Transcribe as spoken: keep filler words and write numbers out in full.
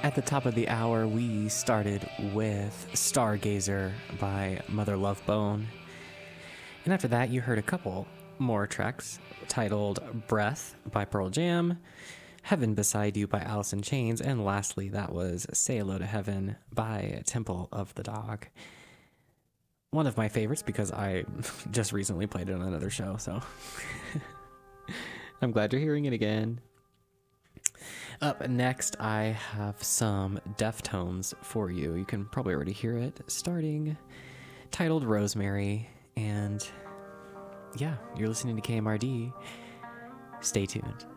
At the top of the hour, we started with Stargazer by Mother Love Bone. And after that, you heard a couple more tracks titled Breath by Pearl Jam, Heaven Beside You by Alice in Chains, and lastly, that was Say Hello to Heaven by Temple of the Dog. One of my favorites because I just recently played it on another show, so I'm glad you're hearing it again. Up next, I have some Deftones for you. You can probably already hear it starting, titled Rosemary. And yeah, you're listening to K M R D. Stay tuned.